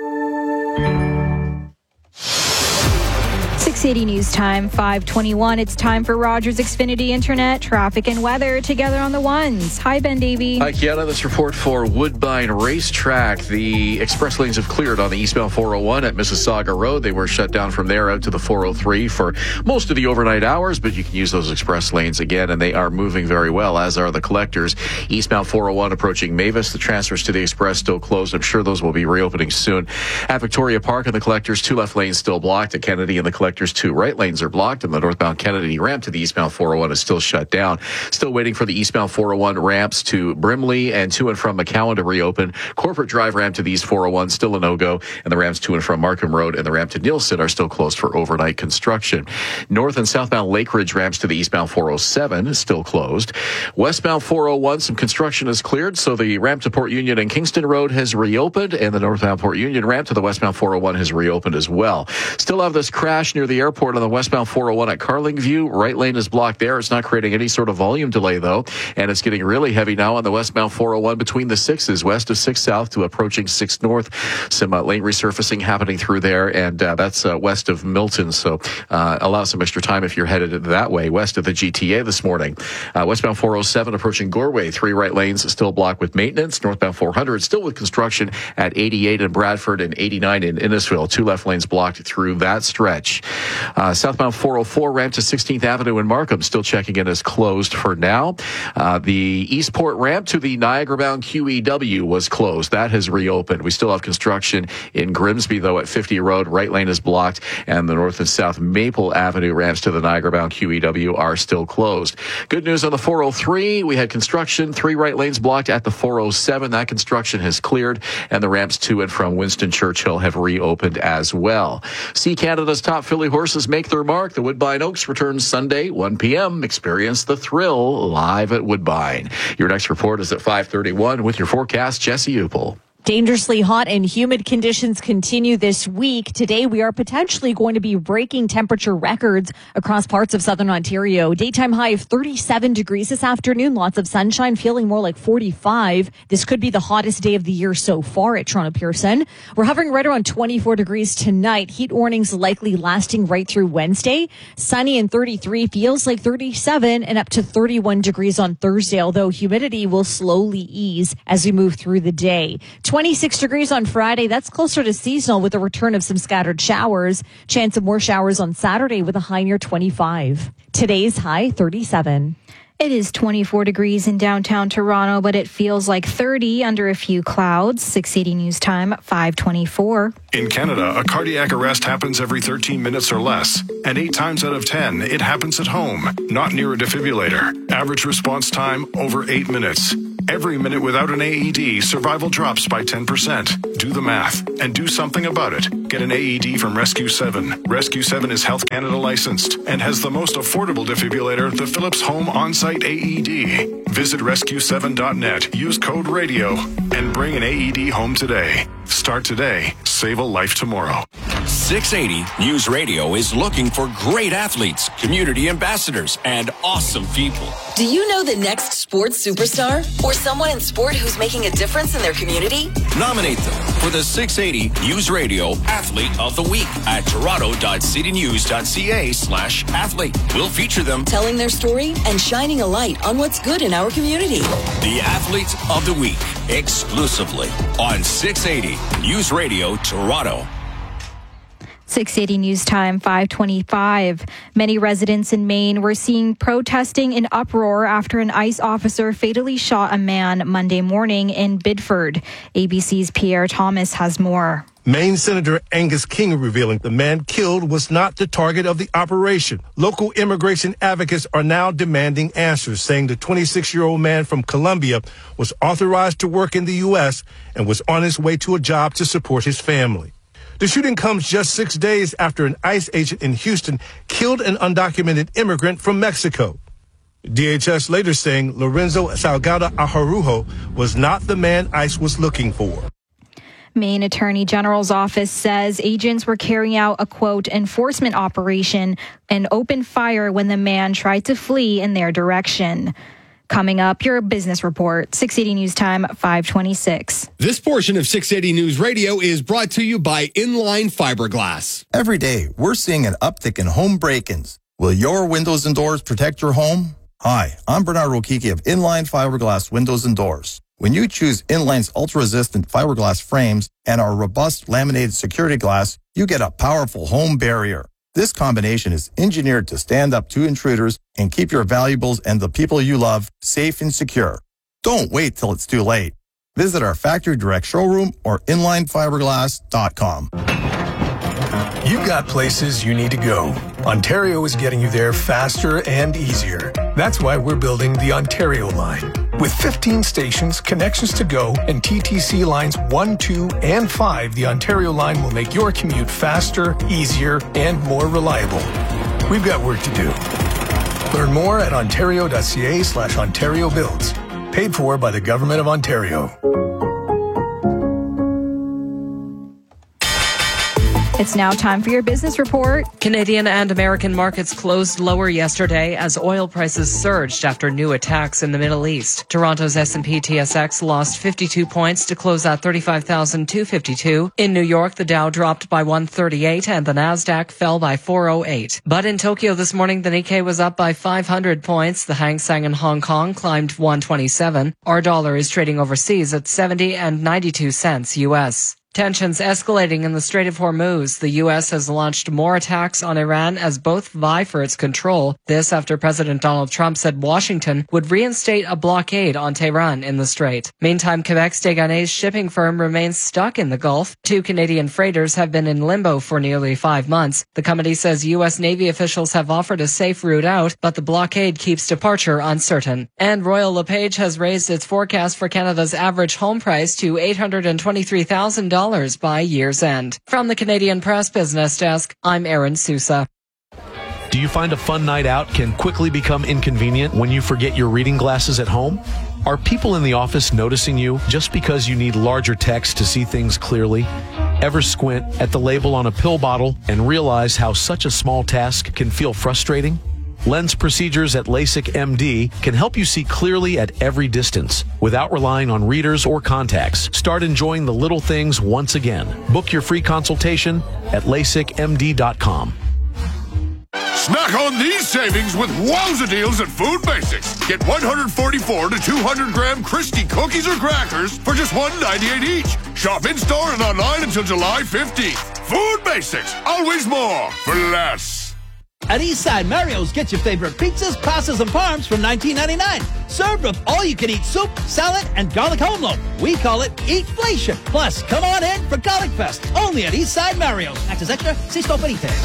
six eighty News Time, five twenty-one. It's time for Rogers Xfinity Internet, traffic and weather together on the ones. Hi, Ben Davey. Hi, Kiana. This report for Woodbine Racetrack. The express lanes have cleared on the eastbound four oh one at Mississauga Road. They were shut down from there out to the four oh three for most of the overnight hours, but you can use those express lanes again, and they are moving very well, as are the collectors. Eastbound four oh one approaching Mavis. The transfers to the express still closed. I'm sure those will be reopening soon. At Victoria Park and the collectors, two left lanes still blocked. At Kennedy and the collectors, two right lanes are blocked, and the northbound Kennedy ramp to the eastbound four oh one is still shut down. Still waiting for the eastbound four oh one ramps to Brimley and to and from McCowan to reopen. Corporate Drive ramp to the east four oh one still a no-go, and the ramps to and from Markham Road and the ramp to Nielsen are still closed for overnight construction. North and southbound Lake Ridge ramps to the eastbound four oh seven is still closed. Westbound four oh one, some construction is cleared, so the ramp to Port Union and Kingston Road has reopened, and the northbound Port Union ramp to the westbound four oh one has reopened as well. Still have this crash near the airport on the westbound four oh one at Carlingview. Right lane is blocked there. It's not creating any sort of volume delay, though, and it's getting really heavy now on the westbound four oh one between the sixes, west of six South to approaching six North. Some uh, lane resurfacing happening through there, and uh, that's uh, west of Milton, so uh, allow some extra time if you're headed that way. West of the G T A this morning. Uh, westbound four oh seven approaching Goreway. Three right lanes still blocked with maintenance. Northbound four hundred still with construction at eighty-eight in Bradford and eighty-nine in Innisfil. Two left lanes blocked through that stretch. Uh, southbound four oh four ramp to sixteenth Avenue in Markham still checking in as closed for now. Uh, the Eastport ramp to the Niagara-bound Q E W was closed. That has reopened. We still have construction in Grimsby, though, at fifty Road. Right lane is blocked, and the north and south Maple Avenue ramps to the Niagara-bound Q E W are still closed. Good news on the four oh three. We had construction, three right lanes blocked at the four oh seven. That construction has cleared, and the ramps to and from Winston Churchill have reopened as well. See Canada's top filly horse horses make their mark. The Woodbine Oaks returns Sunday, one p.m. Experience the thrill live at Woodbine. Your next report is at five thirty-one with your forecast, Jesse Upel. Dangerously hot and humid conditions continue this week. Today, we are potentially going to be breaking temperature records across parts of southern Ontario. Daytime high of thirty-seven degrees this afternoon. Lots of sunshine, feeling more like forty-five. This could be the hottest day of the year so far at Toronto Pearson. We're hovering right around twenty-four degrees tonight. Heat warnings likely lasting right through Wednesday. Sunny and thirty-three, feels like thirty-seven and up to thirty-one degrees on Thursday, although humidity will slowly ease as we move through the day. twenty-six degrees on Friday. That's closer to seasonal with the return of some scattered showers. Chance of more showers on Saturday with a high near twenty-five. Today's high, thirty-seven. It is twenty-four degrees in downtown Toronto, but it feels like thirty under a few clouds. six eighty News Time, five twenty-four. In Canada, a cardiac arrest happens every thirteen minutes or less. And eight times out of ten, it happens at home, not near a defibrillator. Average response time, over eight minutes. Every minute without an A E D, survival drops by ten percent. Do the math and do something about it. Get an A E D from Rescue seven. Rescue seven is Health Canada licensed and has the most affordable defibrillator, the Philips Home On-Site A E D. Visit rescue seven dot net, use code RADIO, and bring an A E D home today. Start today. Save a life tomorrow. six eighty News Radio is looking for great athletes, community ambassadors, and awesome people. Do you know the next sports superstar? Or someone in sport who's making a difference in their community? Nominate them for the six eighty News Radio Athlete of the Week at toronto.citynews.ca slash athlete. We'll feature them telling their story and shining a light on what's good in our community. The Athlete of the Week, exclusively on six eighty News Radio Toronto. six eighty News Time, five twenty-five. Many residents in Maine were seen protesting in uproar after an ICE officer fatally shot a man Monday morning in Bidford. A B C's Pierre Thomas has more. Maine Senator Angus King revealing the man killed was not the target of the operation. Local immigration advocates are now demanding answers, saying the twenty-six-year-old man from Colombia was authorized to work in the U S and was on his way to a job to support his family. The shooting comes just six days after an ICE agent in Houston killed an undocumented immigrant from Mexico. D H S later saying Lorenzo Salgado Ajarujo was not the man ICE was looking for. Maine Attorney General's office says agents were carrying out a, quote, enforcement operation and opened fire when the man tried to flee in their direction. Coming up, your business report, six eighty News Time, five twenty-six. This portion of six eighty News Radio is brought to you by Inline Fiberglass. Every day, we're seeing an uptick in home break-ins. Will your windows and doors protect your home? Hi, I'm Bernard Rokiki of Inline Fiberglass Windows and Doors. When you choose Inline's ultra-resistant fiberglass frames and our robust laminated security glass, you get a powerful home barrier. This combination is engineered to stand up to intruders and keep your valuables and the people you love safe and secure. Don't wait till it's too late. Visit our factory direct showroom or inline fiberglass dot com. You've got places you need to go. Ontario is getting you there faster and easier. That's why we're building the Ontario line. With fifteen stations, connections to go, and T T C lines one, two, and five, the Ontario line will make your commute faster, easier, and more reliable. We've got work to do. Learn more at ontario.ca slash Ontario Builds. Paid for by the Government of Ontario. It's now time for your business report. Canadian and American markets closed lower yesterday as oil prices surged after new attacks in the Middle East. Toronto's S and P T S X lost fifty-two points to close at thirty-five thousand two hundred fifty-two. In New York, the Dow dropped by one thirty-eight and the Nasdaq fell by four oh eight. But in Tokyo this morning, the Nikkei was up by five hundred points. The Hang Seng in Hong Kong climbed one twenty-seven. Our dollar is trading overseas at seventy and ninety-two cents U S. Tensions escalating in the Strait of Hormuz. The U S has launched more attacks on Iran as both vie for its control. This after President Donald Trump said Washington would reinstate a blockade on Tehran in the strait. Meantime, Quebec's Deganese shipping firm remains stuck in the Gulf. Two Canadian freighters have been in limbo for nearly five months. The company says U S Navy officials have offered a safe route out, but the blockade keeps departure uncertain. And Royal LePage has raised its forecast for Canada's average home price to eight hundred twenty-three thousand dollars by year's end. From the Canadian Press Business Desk, I'm Erin Sousa. Do you find a fun night out can quickly become inconvenient when you forget your reading glasses at home? Are people in the office noticing you just because you need larger text to see things clearly? Ever squint at the label on a pill bottle and realize how such a small task can feel frustrating? Lens procedures at LASIK M D can help you see clearly at every distance without relying on readers or contacts. Start enjoying the little things once again. Book your free consultation at lasik m d dot com. Snack on these savings with wowza deals at Food Basics. Get one hundred forty-four to two hundred gram Christie cookies or crackers for just one ninety-eight each. Shop in-store and online until July fifteenth. Food Basics, always more for less. At Eastside Mario's, get your favorite pizzas, pastas, and parms from nineteen ninety-nine. Served with all-you-can-eat soup, salad, and garlic home load. We call it Eatflation. Plus, come on in for Garlic Fest, only at Eastside Mario's. Access extra, see store for details.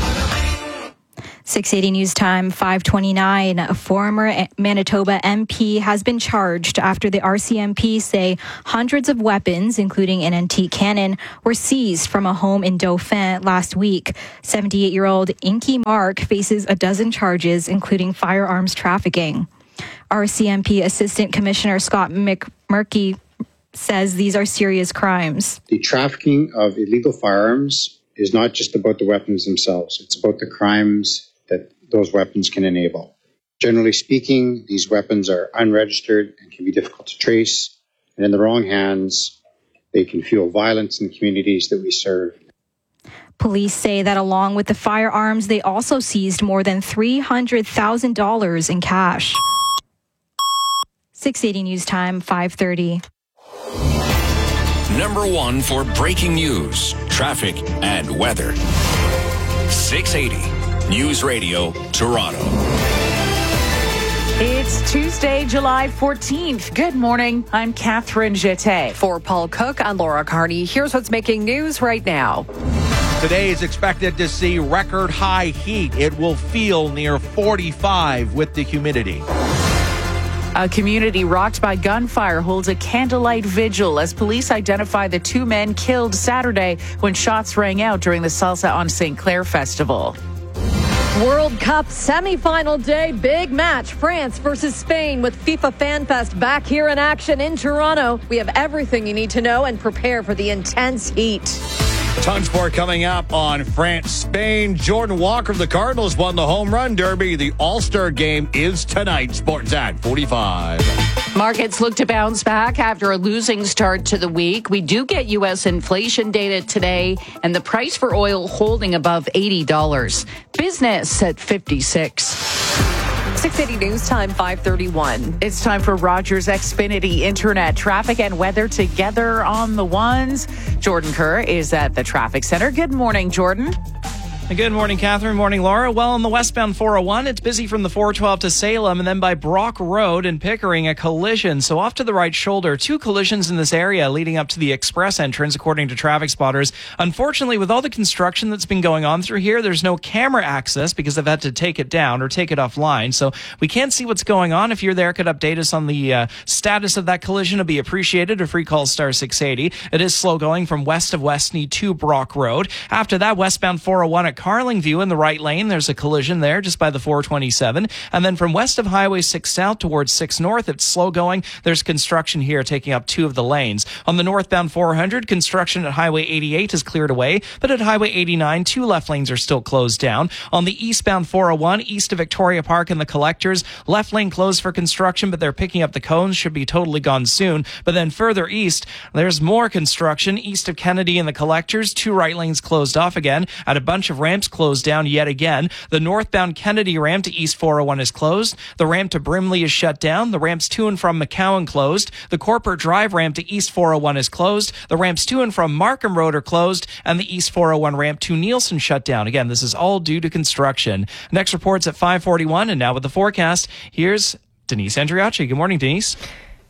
six eighty News Time, five twenty-nine. A former Manitoba M P has been charged after the R C M P say hundreds of weapons, including an antique cannon, were seized from a home in Dauphin last week. seventy-eight-year-old Inky Mark faces a dozen charges, including firearms trafficking. R C M P Assistant Commissioner Scott McMurky says these are serious crimes. The trafficking of illegal firearms is not just about the weapons themselves. It's about the crimes that those weapons can enable. Generally speaking, these weapons are unregistered and can be difficult to trace. And in the wrong hands, they can fuel violence in communities that we serve. Police say that along with the firearms, they also seized more than three hundred thousand dollars in cash. six eighty News Time, five thirty. Number one for breaking news, traffic, and weather. six eighty News Radio, Toronto. It's Tuesday, July fourteenth. Good morning. I'm Catherine Jeté. For Paul Cook, I'm Laura Carney. Here's what's making news right now. Today is expected to see record high heat. It will feel near forty-five with the humidity. A community rocked by gunfire holds a candlelight vigil as police identify the two men killed Saturday when shots rang out during the Salsa on Saint Clair Festival. World Cup semifinal day, big match. France versus Spain with FIFA Fan Fest back here in action in Toronto. We have everything you need to know and prepare for the intense heat. Tons more coming up on France-Spain. Jordan Walker of the Cardinals won the home run derby. The All-Star game is tonight. Sportsnet forty-five. Markets look to bounce back after a losing start to the week. We do get U S inflation data today, and the price for oil holding above eighty dollars. Business at fifty-six. six eighty News Time, five thirty-one. It's time for Rogers Xfinity Internet traffic and weather together on the ones. Jordan Kerr is at the traffic center. Good morning, Jordan. Good morning, Catherine. Morning, Laura. Well, on the westbound four oh one, it's busy from the four twelve to Salem, and then by Brock Road and Pickering, a collision. So off to the right shoulder, two collisions in this area leading up to the express entrance, according to traffic spotters. Unfortunately, with all the construction that's been going on through here, there's no camera access because they've had to take it down or take it offline. So we can't see what's going on. If you're there, could update us on the uh, status of that collision. It'd be appreciated. A free call star six eighty. It is slow going from west of Westney to Brock Road. After that, westbound four oh one at Carlingview in the right lane. There's a collision there just by the four twenty-seven. And then from west of Highway six South towards six North, it's slow going. There's construction here taking up two of the lanes. On the northbound four hundred, construction at Highway eighty-eight is cleared away, but at Highway eighty-nine, two left lanes are still closed down. On the eastbound four oh one, east of Victoria Park and the Collectors, left lane closed for construction, but they're picking up the cones. Should be totally gone soon. But then further east, there's more construction east of Kennedy and the Collectors. Two right lanes closed off again at a bunch of ramps closed down yet again. The northbound Kennedy ramp to East four oh one is closed. The ramp to Brimley is shut down. The ramps to and from McCowan closed. The Corporate Drive ramp to East four oh one is closed. The ramps to and from Markham Road are closed, and the East four oh one ramp to Nielsen shut down. Again, this is all due to construction. Next report's at five forty-one, and now with the forecast, here's Denise Andriachi. Good morning, Denise.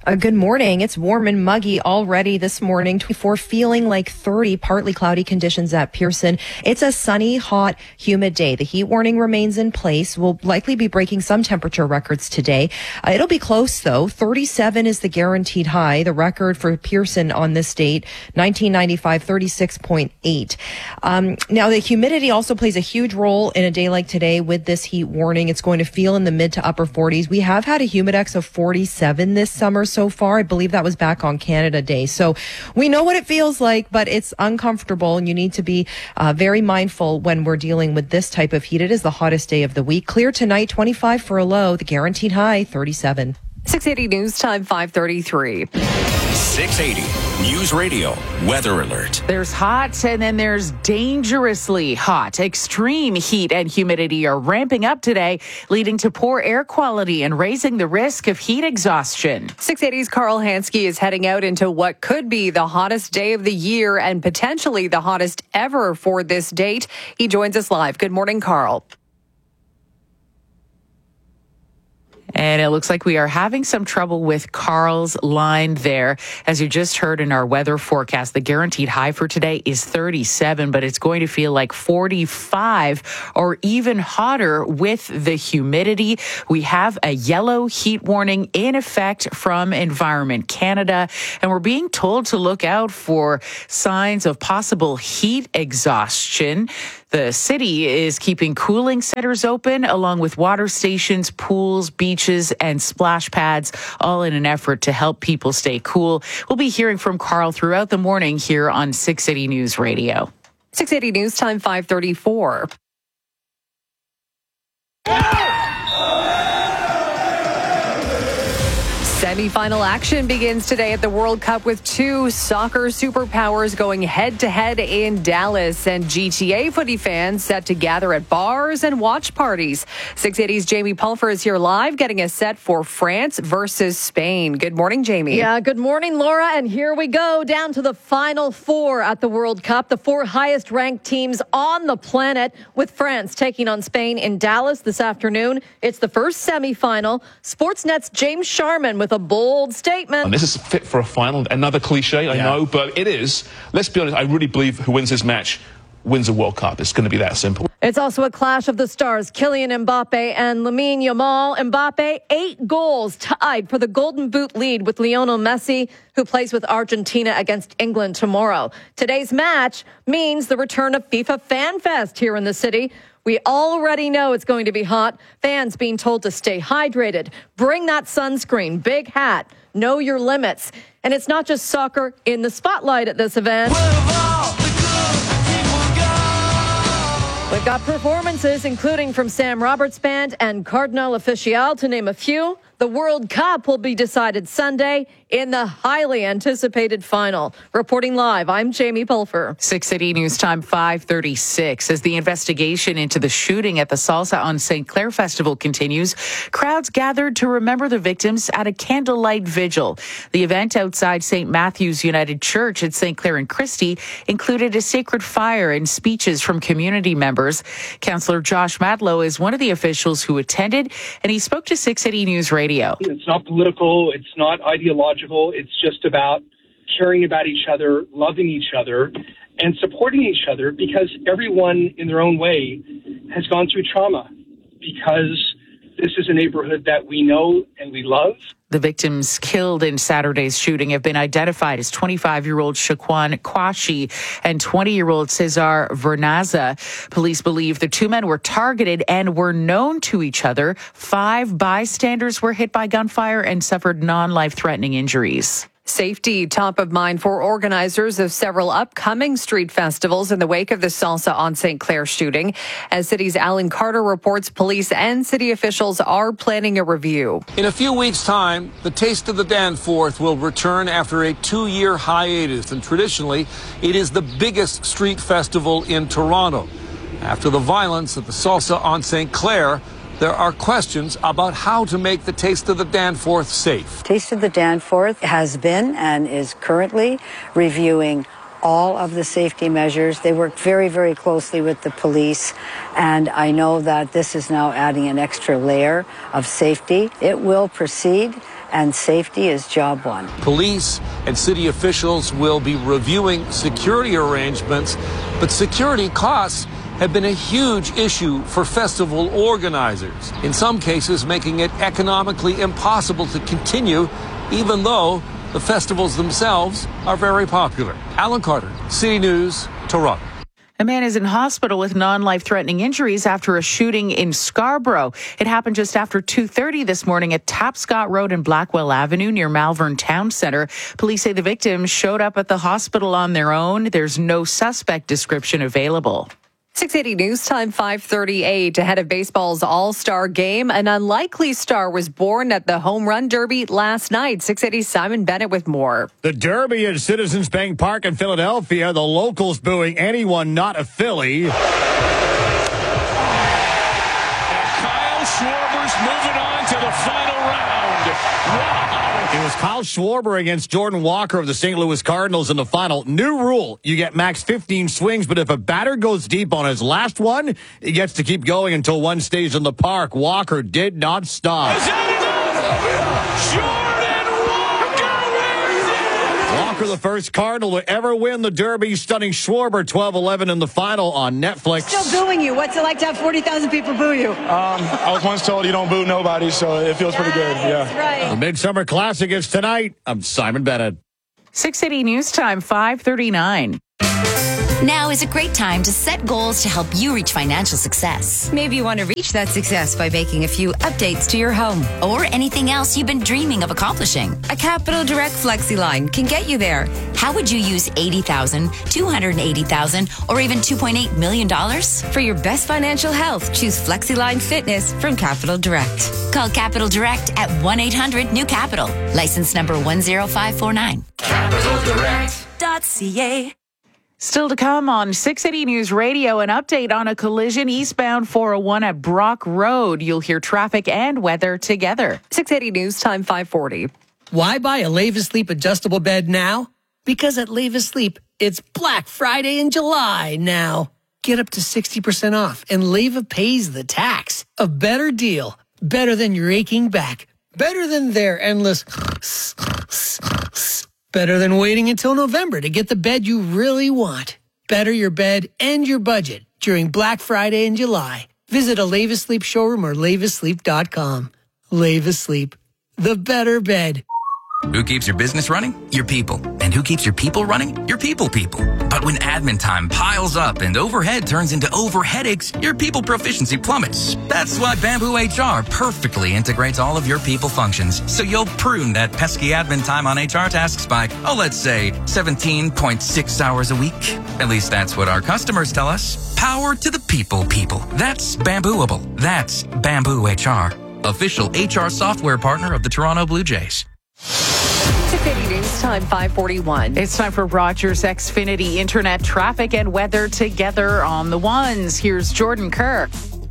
Uh, good morning. It's warm and muggy already this morning. twenty-four feeling like thirty, partly cloudy conditions at Pearson. It's a sunny, hot, humid day. The heat warning remains in place. We'll likely be breaking some temperature records today. Uh, it'll be close though. thirty-seven is the guaranteed high. The record for Pearson on this date, nineteen ninety-five, thirty-six point eight. Um, now the humidity also plays a huge role in a day like today with this heat warning. It's going to feel in the mid to upper forties. We have had a humidex of forty-seven this summer so far. I believe that was back on Canada Day. So we know what it feels like, but it's uncomfortable, and you need to be uh, very mindful when we're dealing with this type of heat. It is the hottest day of the week. Clear tonight, twenty-five for a low. The guaranteed high, thirty-seven. six eighty News Time, five thirty-three. six eighty News Radio Weather Alert. There's hot and then there's dangerously hot. Extreme heat and humidity are ramping up today, leading to poor air quality and raising the risk of heat exhaustion. six eighty's Carl Hansky is heading out into what could be the hottest day of the year and potentially the hottest ever for this date. He joins us live. Good morning, Carl. And it looks like we are having some trouble with Carl's line there. As you just heard in our weather forecast, the guaranteed high for today is thirty-seven, but it's going to feel like forty-five or even hotter with the humidity. We have a yellow heat warning in effect from Environment Canada, and we're being told to look out for signs of possible heat exhaustion. The city is keeping cooling centers open along with water stations, pools, beaches, and splash pads, all in an effort to help people stay cool. We'll be hearing from Carl throughout the morning here on six eighty News Radio. six eighty News Time, five thirty-four. Semi-final action begins today at the World Cup with two soccer superpowers going head-to-head in Dallas, and G T A footy fans set to gather at bars and watch parties. six eighty's Jamie Pulfer is here live getting us set for France versus Spain. Good morning, Jamie. Yeah, good morning, Laura. And here we go down to the final four at the World Cup. The four highest ranked teams on the planet, with France taking on Spain in Dallas this afternoon. It's the first semi-final. Sportsnet's James Sharman with a bold statement. And this is fit for a final. Another cliche, I yeah. know, but it is. Let's be honest, I really believe who wins this match wins a World Cup. It's going to be that simple. It's also a clash of the stars, Kylian Mbappe and Lamine Yamal. Mbappe, eight goals, tied for the Golden Boot lead with Lionel Messi, who plays with Argentina against England tomorrow. Today's match means the return of FIFA Fan Fest here in the city. We already know it's going to be hot. Fans being told to stay hydrated, bring that sunscreen, big hat, know your limits. And it's not just soccer in the spotlight at this event. We've got performances, including from Sam Roberts Band and Cardinal Official, to name a few. The World Cup will be decided Sunday in the highly anticipated final. Reporting live, I'm Jamie Pulfer. six eighty News Time, five thirty-six. As the investigation into the shooting at the Salsa on Saint Clair Festival continues, crowds gathered to remember the victims at a candlelight vigil. The event outside Saint Matthew's United Church at Saint Clair and Christie included a sacred fire and speeches from community members. Councillor Josh Matlow is one of the officials who attended, and he spoke to six eighty News Radio. It's not political. It's not ideological. It's just about caring about each other, loving each other, and supporting each other, because everyone in their own way has gone through trauma, because this is a neighborhood that we know and we love. The victims killed in Saturday's shooting have been identified as twenty-five-year-old Shaquan Kwashi and twenty-year-old Cesar Vernaza. Police believe the two men were targeted and were known to each other. Five bystanders were hit by gunfire and suffered non-life-threatening injuries. Safety top of mind for organizers of several upcoming street festivals in the wake of the Salsa on Saint Clair shooting. As City's Alan Carter reports, police and city officials are planning a review. In a few weeks' time, the Taste of the Danforth will return after a two-year hiatus, and traditionally, it is the biggest street festival in Toronto. After the violence at the Salsa on Saint Clair, there are questions about how to make the Taste of the Danforth safe. Taste of the Danforth has been and is currently reviewing all of the safety measures. They work very, very closely with the police, and I know that this is now adding an extra layer of safety. It will proceed, and safety is job one. Police and city officials will be reviewing security arrangements, but security costs have been a huge issue for festival organizers, in some cases making it economically impossible to continue, even though the festivals themselves are very popular. Alan Carter, City News, Toronto. A man is in hospital with non-life-threatening injuries after a shooting in Scarborough. It happened just after two thirty this morning at Tapscott Road and Blackwell Avenue near Malvern Town Centre. Police say the victims showed up at the hospital on their own. There's no suspect description available. six eighty News Time, five thirty-eight. Ahead of baseball's All-Star game, an unlikely star was born at the Home Run Derby last night. six eighty Simon Bennett with more. The Derby at Citizens Bank Park in Philadelphia. The locals booing anyone not a Philly. And Kyle Schwarber's moving on to the final round. Wow. It was Kyle Schwarber against Jordan Walker of the Saint Louis Cardinals in the final. New rule, you get max fifteen swings, but if a batter goes deep on his last one, he gets to keep going until one stays in the park. Walker did not stop. Is that enough? Jordan Walker wins it! Walker, the first Cardinal to ever win the Derby, stunning Schwarber twelve eleven in the final on Netflix. Still booing you. What's it like to have forty thousand people boo you? Um, I was once told you don't boo nobody, so it feels pretty good. Yeah. That's right. The Midsummer Classic is tonight. I'm Simon Bennett. six eighty News Time, five thirty-nine. Now is a great time to set goals to help you reach financial success. Maybe you want to reach that success by making a few updates to your home or anything else you've been dreaming of accomplishing. A Capital Direct FlexiLine can get you there. How would you use eighty thousand dollars, two hundred eighty thousand dollars, or even two point eight million dollars? For your best financial health, choose FlexiLine Fitness from Capital Direct. Call Capital Direct at one eight hundred new capital. License number one zero five four nine. capital direct dot c a. Still to come on six eighty News Radio, an update on a collision eastbound four oh one at Brock Road. You'll hear traffic and weather together. six eighty News Time, five forty. Why buy a Levis Sleep adjustable bed now? Because at Levis Sleep, it's Black Friday in July now. Get up to sixty percent off and Leva pays the tax. A better deal. Better than your aching back. Better than their endless... Better than waiting until November to get the bed you really want. Better your bed and your budget during Black Friday in July. Visit a Levis Sleep showroom or levis sleep dot com. Levis Sleep, the better bed. Who keeps your business running? Your people. And who keeps your people running? Your people people. But when admin time piles up and overhead turns into over headaches, your people proficiency plummets. That's why Bamboo H R perfectly integrates all of your people functions, so you'll prune that pesky admin time on H R tasks by, oh, let's say seventeen point six hours a week. At least that's what our customers tell us. Power to the people people. That's Bambooable. That's Bamboo H R. Official H R software partner of the Toronto Blue Jays. six eighty News Time, five forty-one. It's time for Rogers Xfinity Internet traffic and weather together on the ones. Here's Jordan Kerr.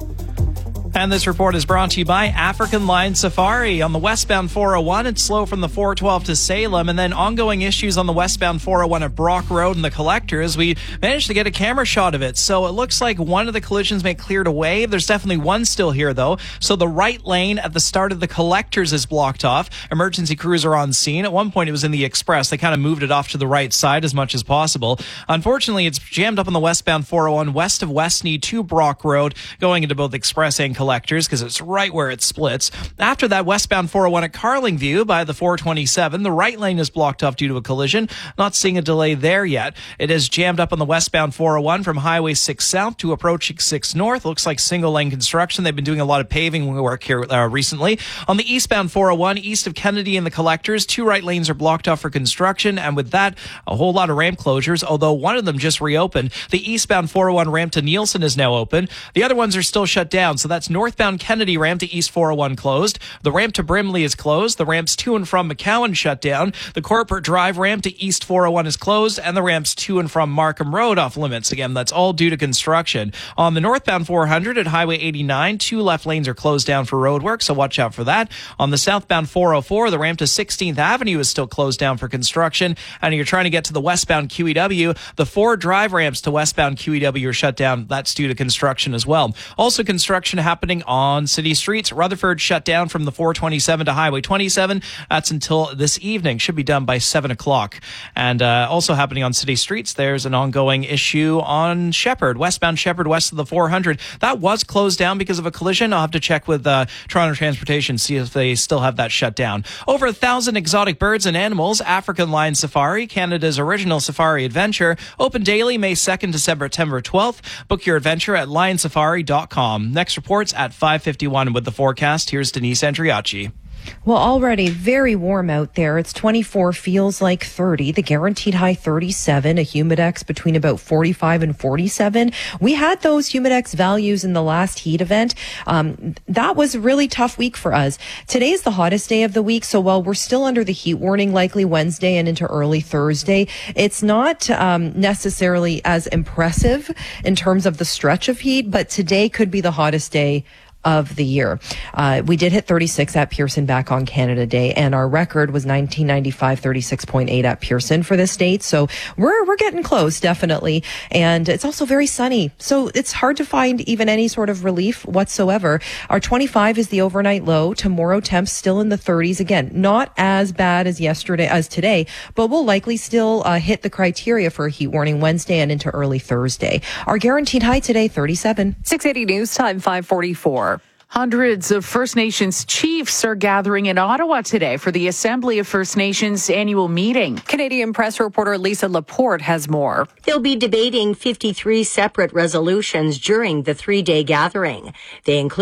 And this report is brought to you by African Line Safari. On the westbound four oh one, it's slow from the four twelve to Salem, and then ongoing issues on the westbound four oh one at Brock Road and the Collectors. We managed to get a camera shot of it, so it looks like one of the collisions may have cleared away. There's definitely one still here, though. So the right lane at the start of the Collectors is blocked off. Emergency crews are on scene. At one point, it was in the Express. They kind of moved it off to the right side as much as possible. Unfortunately, it's jammed up on the westbound four oh one west of Westney to Brock Road, going into both Express and Collectors, because it's right where it splits. After that, westbound four oh one at Carlingview by the four twenty-seven. The right lane is blocked off due to a collision. Not seeing a delay there yet. It is jammed up on the westbound four oh one from Highway six South to approaching six North. Looks like single lane construction. They've been doing a lot of paving work here uh, recently. On the eastbound four oh one, east of Kennedy and the Collectors, two right lanes are blocked off for construction, and with that, a whole lot of ramp closures, although one of them just reopened. The eastbound four oh one ramp to Nielsen is now open. The other ones are still shut down, so that's northbound Kennedy ramp to East four oh one closed. The ramp to Brimley is closed. The ramps to and from McCowan shut down. The Corporate Drive ramp to East four oh one is closed, and the ramps to and from Markham Road off limits. Again, that's all due to construction. On the northbound four hundred at Highway eighty-nine, two left lanes are closed down for road work, so watch out for that. On the southbound four oh four, the ramp to sixteenth Avenue is still closed down for construction, and you're trying to get to the westbound Q E W. The four drive ramps to westbound Q E W are shut down. That's due to construction as well. Also, construction happening happening on city streets. Rutherford shut down from the four twenty-seven to Highway twenty-seven. That's until this evening. Should be done by seven o'clock. And uh, also happening on city streets, there's an ongoing issue on Shepherd, westbound Shepherd, west of the four hundred. That was closed down because of a collision. I'll have to check with uh, Toronto Transportation, see if they still have that shut down. Over a thousand exotic birds and animals. African Lion Safari, Canada's original safari adventure. Open daily May second to September twelfth. Book your adventure at lion safari dot com. Next reports at five fifty-one with the forecast. Here's Denise Andriacci. Well, already very warm out there. It's twenty-four, feels like thirty. The guaranteed high thirty-seven, a humidex between about forty-five and forty-seven. We had those humidex values in the last heat event. Um, that was a really tough week for us. Today's the hottest day of the week. So while we're still under the heat warning, likely Wednesday and into early Thursday, it's not um, necessarily as impressive in terms of the stretch of heat, but today could be the hottest day of the year. Uh, we did hit thirty-six at Pearson back on Canada Day, and our record was nineteen ninety-five, thirty-six point eight at Pearson for this date. So we're, we're getting close, definitely. And it's also very sunny. So it's hard to find even any sort of relief whatsoever. Our twenty-five is the overnight low. Tomorrow temps still in the thirties. Again, not as bad as yesterday, as today, but we'll likely still uh, hit the criteria for a heat warning Wednesday and into early Thursday. Our guaranteed high today, thirty-seven. six eighty News Time, five forty-four. Hundreds of First Nations chiefs are gathering in Ottawa today for the Assembly of First Nations annual meeting. Canadian press reporter Lisa Laporte has more. They'll be debating fifty-three separate resolutions during the three-day gathering. They include